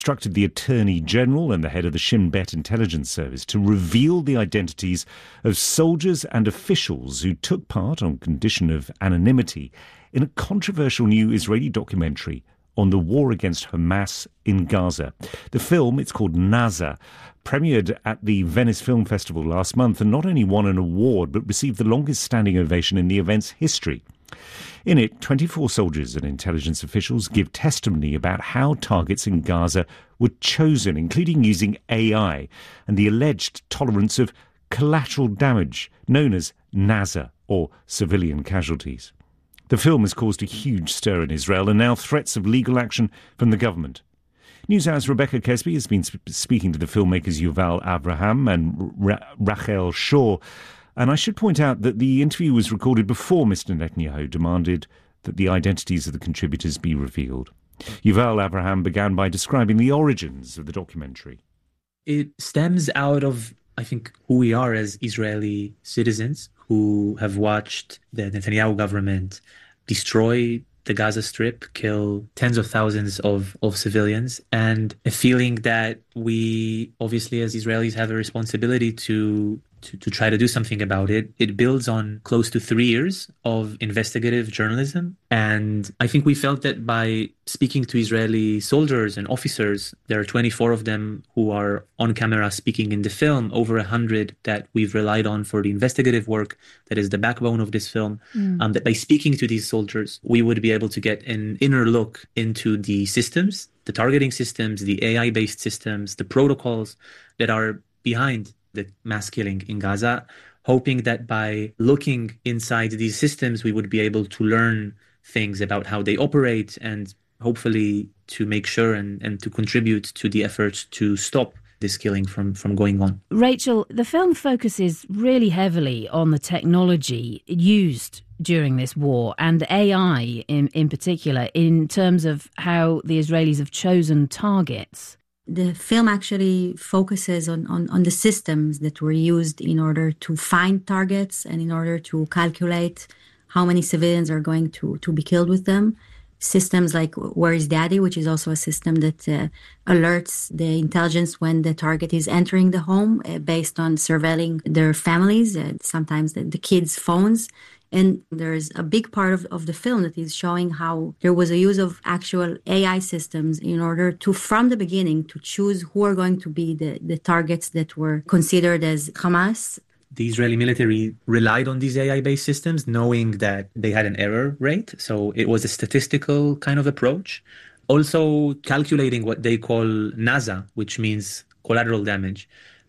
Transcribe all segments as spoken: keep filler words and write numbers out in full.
instructed the Attorney General and the head of the Shin Bet intelligence service to reveal the identities of soldiers and officials who took part, on condition of anonymity, in a controversial new Israeli documentary on the war against Hamas in Gaza. The film, it's called Naza, premiered at the Venice Film Festival last month and not only won an award but received the longest standing ovation in the event's history. In it, twenty-four soldiers and intelligence officials give testimony about how targets in Gaza were chosen, including using A I and the alleged tolerance of collateral damage, known as Naza, or civilian casualties. The film has caused a huge stir in Israel and now threats of legal action from the government. NewsHour's Rebecca Kesby has been sp- speaking to the filmmakers Yuval Abraham and Ra- Rachel Shaw. And I should point out that the interview was recorded before Mister Netanyahu demanded that the identities of the contributors be revealed. Yuval Abraham began by describing the origins of the documentary. It stems out of, I think, who we are as Israeli citizens who have watched the Netanyahu government destroy the Gaza Strip, kill tens of thousands of, of civilians, and a feeling that we, obviously, as Israelis, have a responsibility to To, to try to do something about it. It builds on close to three years of investigative journalism. And I think we felt that by speaking to Israeli soldiers and officers, there are twenty-four of them who are on camera speaking in the film, over one hundred that we've relied on for the investigative work that is the backbone of this film, mm. um, that by speaking to these soldiers, we would be able to get an inner look into the systems, the targeting systems, the A I-based systems, the protocols that are behind the mass killing in Gaza, hoping that by looking inside these systems, we would be able to learn things about how they operate and hopefully to make sure and, and to contribute to the efforts to stop this killing from, from going on. Rachel, the film focuses really heavily on the technology used during this war and A I in, in particular, in terms of how the Israelis have chosen targets. The film actually focuses on, on, on the systems that were used in order to find targets and in order to calculate how many civilians are going to, to be killed with them. Systems like Where is Daddy, which is also a system that uh, alerts the intelligence when the target is entering the home uh, based on surveilling their families, uh, sometimes the, the kids' phones. And there's a big part of, of the film that is showing how there was a use of actual A I systems in order to, from the beginning, to choose who are going to be the, the targets that were considered as Hamas. The Israeli military relied on these A I-based systems, knowing that they had an error rate. So it was a statistical kind of approach. Also calculating what they call Naza, which means collateral damage.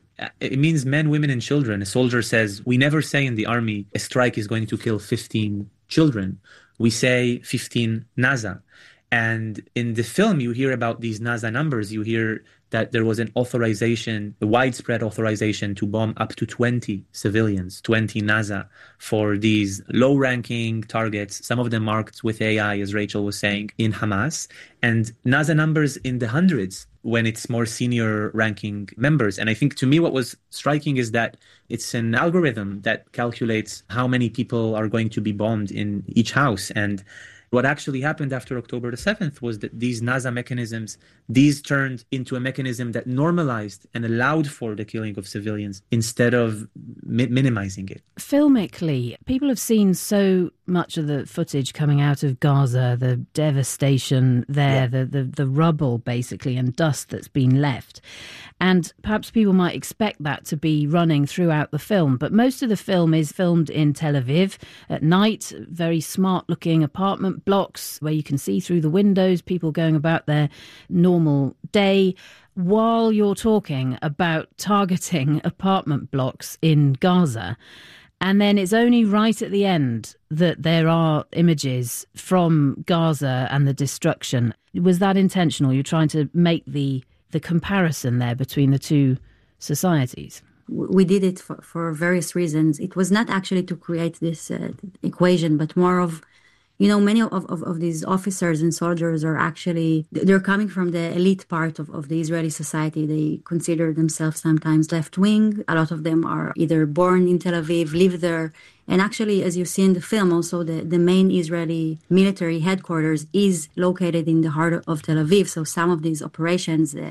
It means men, women, and children. A soldier says, we never say in the army a strike is going to kill fifteen children. We say fifteen Naza. And in the film, you hear about these Naza numbers. You hear that there was an authorization, a widespread authorization to bomb up to twenty civilians, twenty Naza, for these low-ranking targets, some of them marked with A I, as Rachel was saying, in Hamas. And Naza numbers in the hundreds when it's more senior ranking members. And I think to me what was striking is that it's an algorithm that calculates how many people are going to be bombed in each house. And what actually happened after October the seventh was that these Naza mechanisms, these turned into a mechanism that normalized and allowed for the killing of civilians instead of mi- minimizing it. Filmically, people have seen so much of the footage coming out of Gaza, the devastation there, yeah. the, the, the rubble basically and dust that's been left. And perhaps people might expect that to be running throughout the film. But most of the film is filmed in Tel Aviv at night, very smart-looking apartment blocks where you can see through the windows, people going about their normal day, while you're talking about targeting apartment blocks in Gaza. And then it's only right at the end that there are images from Gaza and the destruction. Was that intentional? You're trying to make the the comparison there between the two societies? We did it for, for various reasons. It was not actually to create this uh, equation, but more of You know, many of, of, of these officers and soldiers are actually, they're coming from the elite part of, of the Israeli society. They consider themselves sometimes left-wing. A lot of them are either born in Tel Aviv, live there. And actually, as you see in the film, also the, the main Israeli military headquarters is located in the heart of Tel Aviv. So some of these operations, uh,